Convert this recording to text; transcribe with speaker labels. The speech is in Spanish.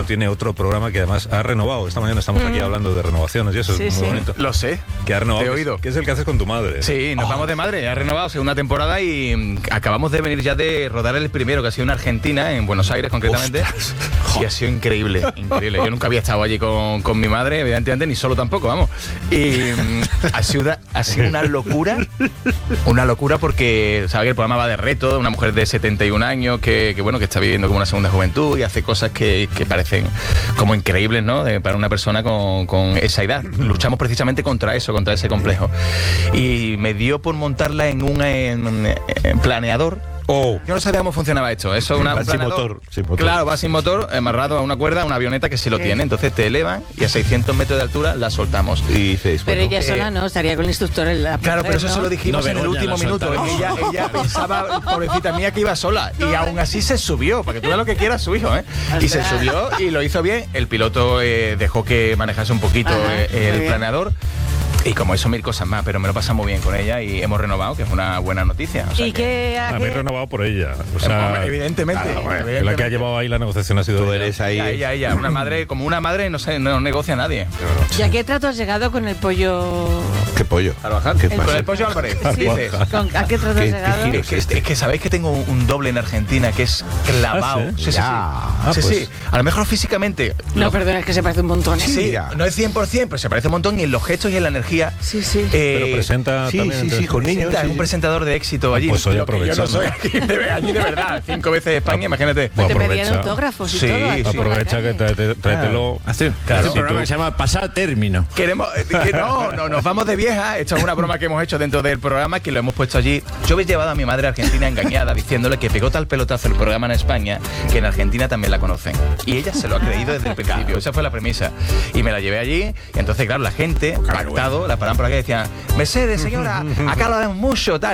Speaker 1: tiene otro programa que además ha renovado. Esta mañana estamos aquí hablando de renovaciones y eso es muy bonito.
Speaker 2: Lo sé.
Speaker 1: Que ha renovado.
Speaker 2: Te he oído.
Speaker 1: Que es el que haces con tu madre.
Speaker 2: Sí, nos vamos de madre. Ha renovado segunda temporada y acabamos de venir ya de rodar el primero, que ha sido en Argentina, en Buenos Aires concretamente. Y ha sido increíble, increíble. Yo nunca había estado allí con mi madre, evidentemente, ni solo tampoco, vamos. Y ha sido una locura porque, ¿sabes? El programa va de reto, de una mujer de 71 años que está viviendo como una segunda juventud y hace cosas que parecen como increíbles, ¿no? Para una persona con esa edad. Luchamos precisamente contra eso, contra ese complejo. Y me dio por montarla en un planeador. Yo no sabía cómo funcionaba esto. Eso
Speaker 1: va sin motor.
Speaker 2: Claro, va sin motor, amarrado a una cuerda, a una avioneta que sí lo tiene. Entonces te elevan y a 600 metros de altura la soltamos.
Speaker 1: Y dices,
Speaker 3: pero ella sola no, estaría con el instructor en la
Speaker 2: claro, pero eso
Speaker 3: ¿no?
Speaker 2: se lo dijimos en el último minuto. Ella pensaba, pobrecita mía, que iba sola. Y aún así se subió, para que tú veas lo que quiera su hijo, ¿eh? Y se subió y lo hizo bien. El piloto dejó que manejase un poquito el planeador. Y como eso, 1000 cosas más, pero me lo pasa muy bien con ella y hemos renovado, que es una buena noticia. O sea
Speaker 3: ¿Y qué?
Speaker 1: Habéis renovado por ella. O sea,
Speaker 2: evidentemente.
Speaker 1: La que ha llevado ahí la negociación ha sido
Speaker 4: tú eres ahí.
Speaker 2: Ella. Una madre, como una madre, no negocia a nadie.
Speaker 3: ¿Y a qué trato has llegado con el pollo?
Speaker 4: ¿Qué pollo?
Speaker 2: Carvajal. Con el pollo Álvarez.
Speaker 3: Sí. ¿A qué trato has llegado?
Speaker 2: Es que sabéis que tengo un doble en Argentina que es clavado. Sí. A lo mejor físicamente.
Speaker 3: No, perdona, es que se parece un montón.
Speaker 2: Sí, no es 100%, pero se parece un montón y en los gestos y en la energía.
Speaker 3: Sí.
Speaker 1: Pero presenta también.
Speaker 4: Sí, con niños.
Speaker 2: Es un presentador de éxito allí.
Speaker 1: Pues hoy
Speaker 2: Yo no soy
Speaker 1: aprovechando.
Speaker 2: allí de verdad. 5 veces de España, imagínate.
Speaker 1: Bueno,
Speaker 3: Te pedían
Speaker 1: aprovecha.
Speaker 3: autógrafos y
Speaker 2: Sí,
Speaker 3: todo. aquí
Speaker 1: Aprovecha
Speaker 3: en la
Speaker 1: que
Speaker 3: calle.
Speaker 1: tráetelo.
Speaker 5: Hace un programa que se llama Pasar Término.
Speaker 2: Queremos no, nos vamos de vieja. Esto es una broma que hemos hecho dentro del programa, que lo hemos puesto allí. Yo he llevado a mi madre a Argentina engañada, diciéndole que pegó tal pelotazo el programa en España que en Argentina también la conocen. Y ella se lo ha creído desde el principio. Esa fue la premisa. Y me la llevé allí. Y entonces, claro, la gente, pactado, la paraban por aquí y decían: Mercedes, señora, acá lo vemos mucho, tal.